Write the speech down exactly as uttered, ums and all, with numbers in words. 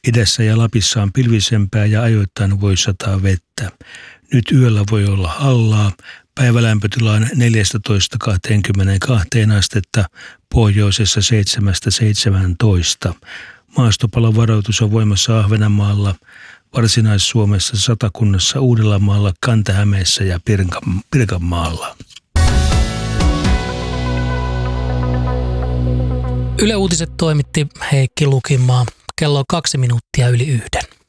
Idässä ja Lapissa on pilvisempää ja ajoittain voi sataa vettä. Nyt yöllä voi olla hallaa. Päivälämpötila on neljätoista kaksikymmentäkaksi astetta, pohjoisessa seitsemästä seitsemääntoista. Maastopalovaroitus on voimassa Ahvenanmaalla, Varsinais-Suomessa, Satakunnassa, Uudellamaalla, Kanta-Hämeessä ja Pirkanmaalla. Yle Uutiset toimitti Heikki Lukinmaa. Kello on kaksi minuuttia yli yhden.